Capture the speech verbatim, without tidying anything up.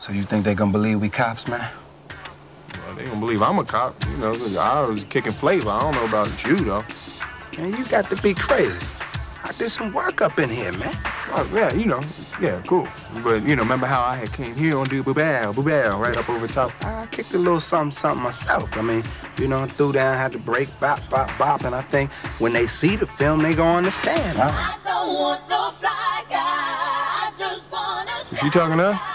So you think they gonna believe we cops, man? Well, they gonna believe I'm a cop. You know, I was kicking flavor. I don't know about you, though. Man, you got to be crazy. I did some work up in here, man. Oh, yeah, you know, yeah, cool. But, you know, remember how I had came here on do boo-bow, boo-bow, right up over top? I kicked a little something, something myself. I mean, you know, threw down, had to break, bop, bop, bop, and I think when they see the film, they gonna understand, huh? I don't want no fly guy. I just wanna Is she talking to us?